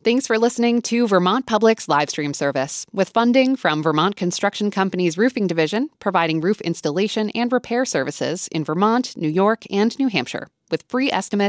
Thanks for listening to Vermont Public's live stream service, with funding from Vermont Construction Company's Roofing Division, providing roof installation and repair services in Vermont, New York, and New Hampshire, with free estimates